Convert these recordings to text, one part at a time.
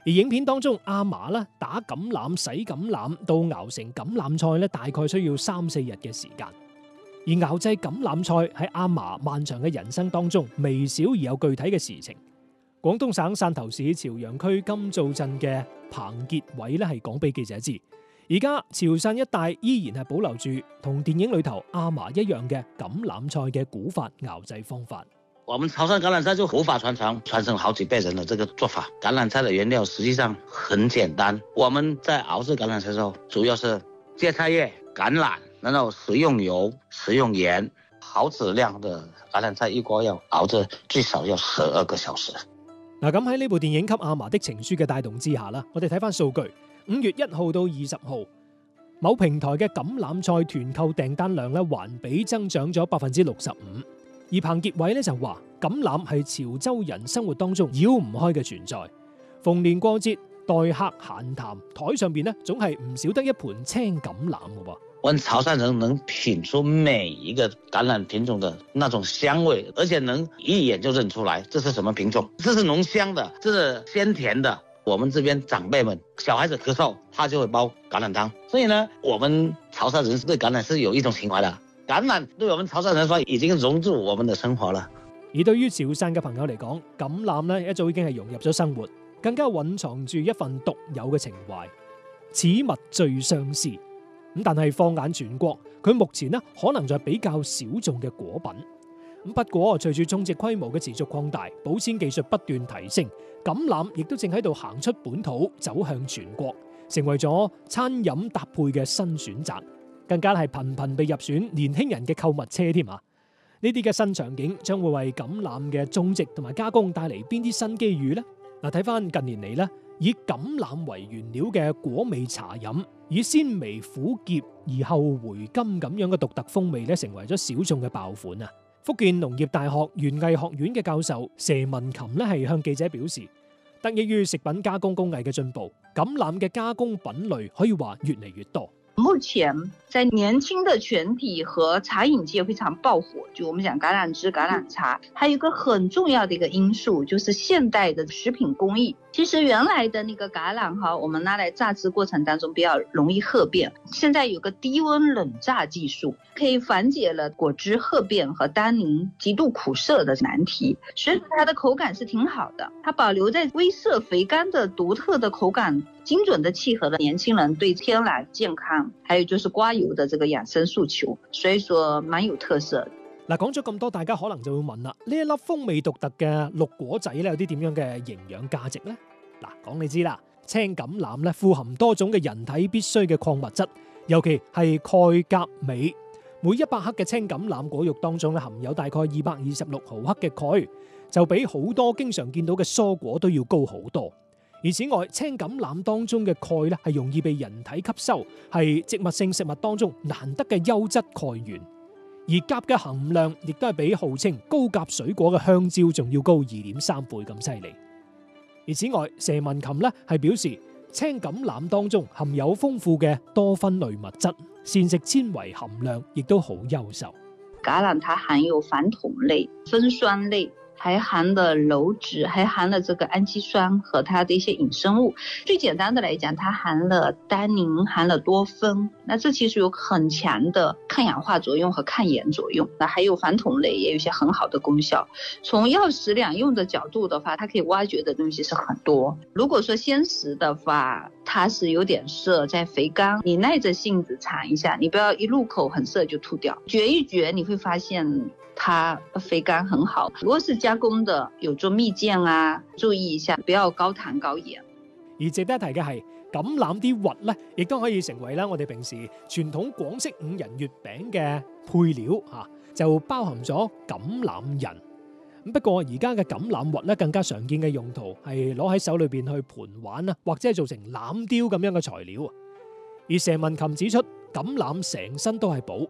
而影片當中，阿嫲咧打橄欖、洗橄欖到熬成橄欖菜咧，大概需要3-4日嘅時間。而熬製橄欖菜喺阿嫲漫長嘅人生當中，微小而有具體嘅事情。廣東省汕頭市潮陽區金灶鎮嘅彭傑偉咧係講俾記者知，而家潮汕一帶依然係保留住同電影裏頭阿嫲一樣嘅橄欖菜嘅古法熬製方法。 我們潮汕橄欖菜就古法傳承，傳承好幾輩人的這個做法。橄欖菜的原料實際上很簡單，我們在熬製橄欖菜的時候，主要是芥菜葉、橄欖，然後食用油、食用鹽。好質量的橄欖菜一鍋要熬製最少要12個小時。 嗱，咁喺呢部電影《給阿嫲的情書》嘅帶動之下啦，我哋睇翻數據，5月1號到20號，某平台嘅橄欖菜團購訂單量咧環比增長咗65%。而彭傑偉咧就話，橄欖係潮州人生活當中繞唔開嘅存在。逢年過節，待客閒談，台上邊咧總係唔少得一盤青橄欖嘅喎。 我們潮汕人能品出每一個橄欖品種的那種香味，而且能一眼就認出來這是什麼品種，這是濃香的，這是鮮甜的。我們這邊長輩們，小孩子咳嗽，他就會煲橄欖湯。所以呢，我們潮汕人對橄欖是有一種情懷的。橄欖對我們潮汕人說已經融入我們的生活了。 而對於潮汕嘅朋友嚟講，橄欖咧一早已經係融入咗生活，更加蘊藏住一份獨有嘅情懷。此物最相思。咁但係放眼全國，佢目前咧可能就係比較小眾嘅果品。咁不過隨住種植規模嘅持續擴大，保鮮技術不斷提升，橄欖亦都正喺度行出本土，走向全國，成為咗餐飲搭配嘅新選擇。更加係頻頻被入選年輕人嘅購物車添啊！呢啲嘅新場景將會為橄欖嘅種植同埋加工帶嚟邊啲新機遇呢？嗱，睇翻近年嚟咧，以橄欖為原料嘅果味茶飲，以鮮微苦澀而後回甘咁樣嘅獨特風味咧，成為咗小眾嘅爆款啊！福建農業大學園藝學院嘅教授佘文琴咧係向記者表示，得益於食品加工工藝嘅進步，橄欖嘅加工品類可以話越嚟越多。 目前在年輕的群體和茶飲界非常爆火，就我們講橄欖汁、橄欖茶，還有一個很重要的一個因素，就是現代的食品工藝。其實原來的那個橄欖哈，我們拿來榨汁過程當中比較容易褐變，現在有個低溫冷榨技術，可以緩解了果汁褐變和單寧極度苦澀的難題，所以它的口感是挺好的，它保留在微澀肥甘的獨特的口感，精準的契合了年輕人對天然健康，還有就是刮油的這個養生訴求，所以說蠻有特色。 嗱，講咗咁多，大家可能就會問啦，呢一粒風味獨特嘅綠果仔咧，有啲點樣嘅營養價值呢？嗱，講你知啦，青橄欖咧富含多種嘅人體必需嘅礦物質，尤其係鈣、鉀、鎂。每100克嘅青橄欖果肉當中咧含有大概226毫克嘅鈣，就比好多經常見到嘅蔬果都要高好多。而此外，青橄欖當中嘅鈣咧係容易被人體吸收，係植物性食物當中難得嘅優質鈣源。而鉀嘅含量亦都係比號稱高鉀水果嘅香蕉仲要高2.3倍咁犀利。而此外，佘文琴咧係表示，青橄欖當中含有豐富嘅多酚類物質，膳食纖維含量亦都好優秀。 橄欖它含有矾酮類、酚酸類，還含了鞣質，還含了這個氨基酸和它的一些衍生物。最簡單的來講，它含了單寧，含了多酚，那這其實有很強的抗氧化作用和抗炎作用。那還有矾酮類也有一些很好的功效。從藥食兩用的角度的話，它可以挖掘的東西是很多。如果說鮮食的話，它是有點澀，在肥甘，你耐着性子嘗一下，你不要一入口很澀就吐掉，嚼一嚼你會發現它肥甘很好。如果是加工的，有做蜜餞啊，注意一下，不要高糖高鹽。 而值得一提嘅係，橄欖啲核咧，亦都可以成為我哋平時傳統廣式5仁月餅嘅配料嚇，就包含咗橄欖仁。不過而家嘅橄欖核咧，更加常見嘅用途係攞喺手裏邊去盤玩啊，或者係做成欖雕咁樣嘅材料。而佘文琴指出，橄欖成身都係寶，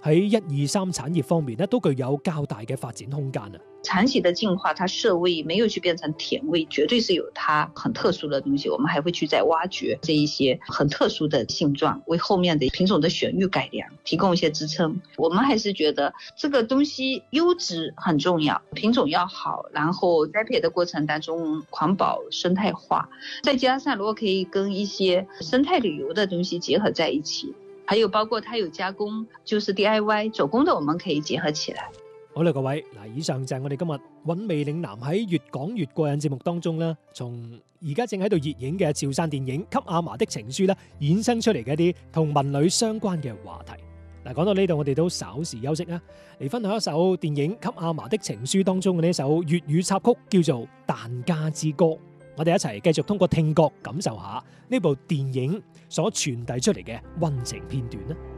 喺1、2、3產業方面咧，都具有較大嘅發展空間啊。 產企的進化，它涉味沒有去變成甜味，絕對是有它很特殊的東西。我們還會去再挖掘這一些很特殊的性狀，為後面的品種的選育改良提供一些支撐。我們還是覺得這個東西優質很重要，品種要好，然後栽培的過程當中環保生態化，再加上如果可以跟一些生態旅遊的東西結合在一起，還有包括它有加工，就是 DIY 手工的，我們可以結合起來。 好啦，各位，以上就係我哋今日韻味嶺南喺越講越過癮節目當中啦，從而家正喺度熱映嘅潮汕電影《給阿嫲的情書》啦，衍生出嚟嘅一啲同文旅相關嘅話題。講到呢度，我哋都稍時休息啊，嚟分享一首電影《給阿嫲的情書》當中嘅呢首粵語插曲，叫做《疍家之歌》。我哋一齊繼續通過聽覺感受下呢部電影所傳遞出嚟嘅溫情片段啦。